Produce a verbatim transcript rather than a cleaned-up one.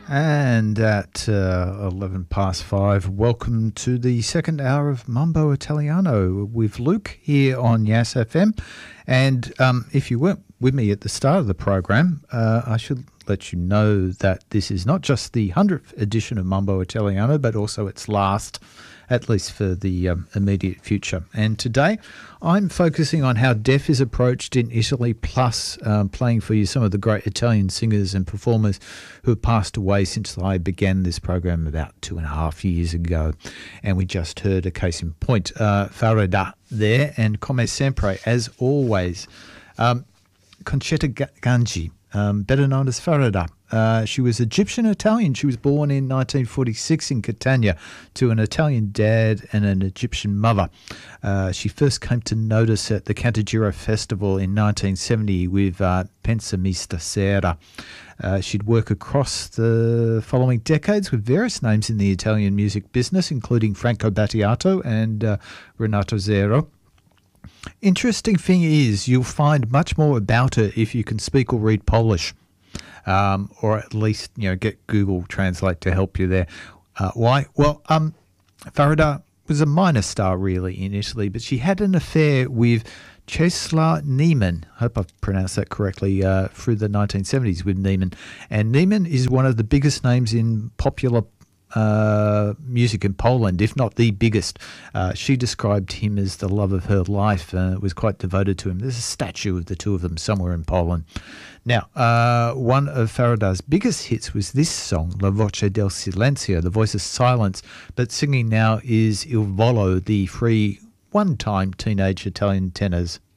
And at uh, eleven past five, welcome to the second hour of Mambo Italiano with Luke here on Yas F M. And um, if you weren't with me at the start of the program, uh, I should let you know that this is not just the hundredth edition of Mambo Italiano, but also its last, at least for the um, immediate future. And today I'm focusing on how deaf is approached in Italy, plus um, playing for you some of the great Italian singers and performers who have passed away since I began this program about two and a half years ago. And we just heard a case in point, uh, Farida there, and Come Sempre, as always, um, Concetta Ganji, um, better known as Farida. Uh, she was Egyptian-Italian. She was born in nineteen forty-six in Catania to an Italian dad and an Egyptian mother. Uh, she first came to notice at the Cantagiro Festival in nineteen seventy with uh, Pensa Mi Stasera. Uh, she'd work across the following decades with various names in the Italian music business, including Franco Battiato and uh, Renato Zero. Interesting thing is, you'll find much more about her if you can speak or read Polish. Um, or at least, you know, get Google Translate to help you there. Uh, why? Well, um, Farida was a minor star, really, in Italy, but she had an affair with Czesław Niemann. I hope I've pronounced that correctly, uh, through the nineteen seventies with Niemann. And Niemann is one of the biggest names in popular uh, music in Poland, if not the biggest. Uh, she described him as the love of her life, uh, was quite devoted to him. There's a statue of the two of them somewhere in Poland. Now, uh, one of Farida's biggest hits was this song, La Voce del Silenzio, the voice of silence, but singing now is Il Volo, the three one-time teenage Italian tenors.